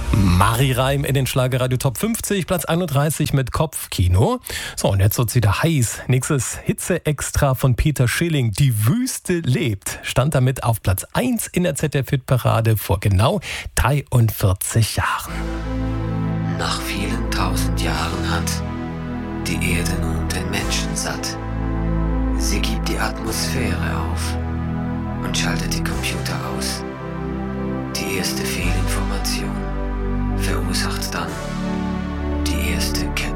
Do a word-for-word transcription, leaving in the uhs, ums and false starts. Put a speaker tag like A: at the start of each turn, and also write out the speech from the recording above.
A: Mari Reim in den Schlagerradio Top fünfzig, Platz einunddreißig mit Kopfkino. So, und jetzt wird's wieder heiß. Nächstes Hitze-Extra von Peter Schilling, Die Wüste lebt, stand damit auf Platz eins in der Z D F-Hitparade vor genau dreiundvierzig Jahren.
B: Nach vielen tausend Jahren hat die Erde nun den Menschen satt. Sie gibt die Atmosphäre auf und schaltet die Computer aus. Die erste Fehlinformation verursacht dann die erste Kältewelle.